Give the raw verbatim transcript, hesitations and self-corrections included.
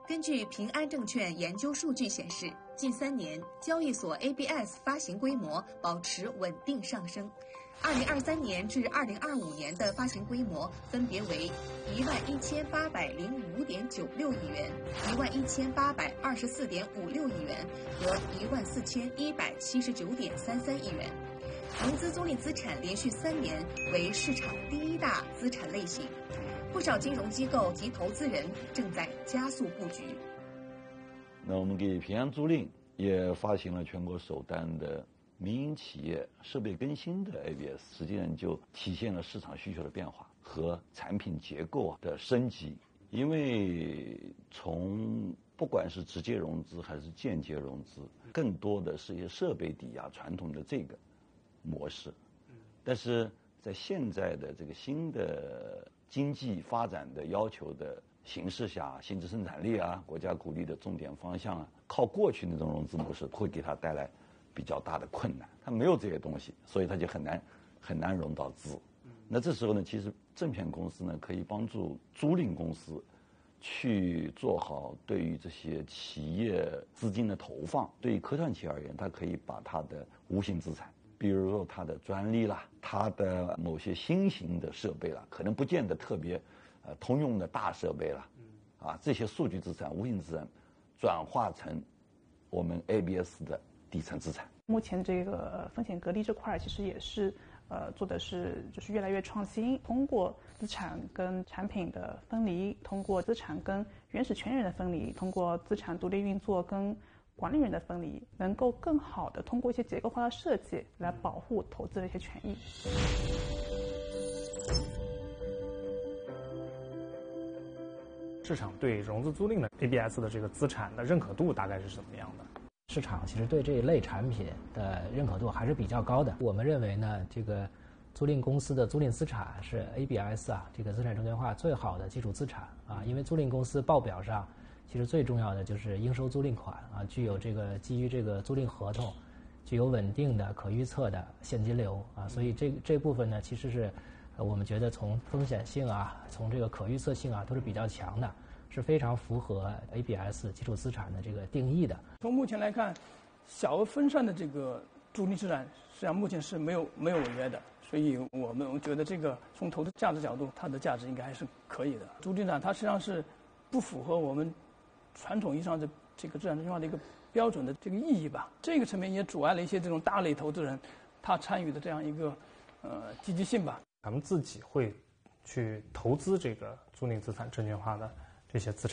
根据平安证券研究数据显示，近三年交易所 A B S 发行规模保持稳定上升。二零二三年至二零二五年的发行规模分别为一万一千八百零五点九六亿元、一万一千八百二十四点五六亿元和一万四千一百七十九点三三亿元。融资租赁资产连续三年为市场第一大资产类型，不少金融机构及投资人正在加速布局。 那我们给平安租赁也发行了全国首单的民营企业设备更新的 A B S， 实际上就体现了市场需求的变化和产品结构的升级。因为从不管是直接融资还是间接融资，更多的是一些设备抵押传统的这个模式，但是在现在的这个新的经济发展的要求的形势下，新质生产力啊，国家鼓励的重点方向啊，靠过去那种融资模式会给它带来比较大的困难。它没有这些东西，所以它就很难很难融到资。那这时候呢，其实证券公司呢可以帮助租赁公司去做好对于这些企业资金的投放。对于科创企业而言，它可以把它的无形资产，比如说它的专利啦，它的某些新型的设备啦，可能不见得特别呃通用的大设备啦，啊，这些数据资产、无形资产转化成我们 A B S 的底层资产。 目前这个风险隔离这块其实也是呃做的是就是越来越创新，通过资产跟产品的分离，通过资产跟原始权人的分离，通过资产独立运作跟管理人的分离，能够更好的通过一些结构化的设计来保护投资的一些权益。 市场对融资租赁的 A B S 的这个资产的认可度大概是怎么样的？ 市场其实对这一类产品的认可度还是比较高的。我们认为呢，这个租赁公司的租赁资产是 A B S 啊这个资产证券化最好的基础资产啊，因为租赁公司报表上其实最重要的就是应收租赁款啊，具有这个基于这个租赁合同具有稳定的可预测的现金流啊，所以这这部分呢其实是我们觉得从风险性啊，从这个可预测性啊都是比较强的，是非常符合 A B S 基础资产的这个定义的。 从目前来看，小额分散的这个租赁资产实际上目前是没有没有违约的，所以我们觉得这个从投资价值角度，它的价值应该还是可以的。租赁资产它实际上是不符合我们传统意义上的这个资产证券化的一个标准的这个意义吧。这个层面也阻碍了一些这种大类投资人他参与的这样一个呃积极性吧。 咱们自己会去投资这个租赁资产证券化的这些资产。